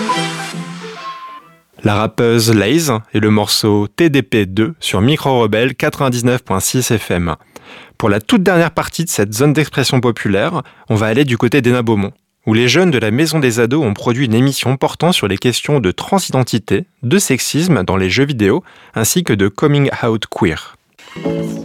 La rappeuse Laze et le morceau TDP2 sur Micro Rebelle 99.6 FM. Pour la toute dernière partie de cette zone d'expression populaire, on va aller du côté d'Hénin Beaumont, où les jeunes de la Maison des Ados ont produit une émission portant sur les questions de transidentité, de sexisme dans les jeux vidéo, ainsi que de coming out queer.